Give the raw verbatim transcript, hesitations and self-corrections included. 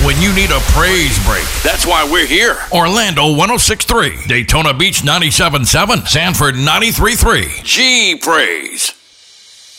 when you need a praise break. That's why we're here. Orlando one oh six point three, Daytona Beach ninety-seven point seven, Sanford ninety-three point three. G Praise.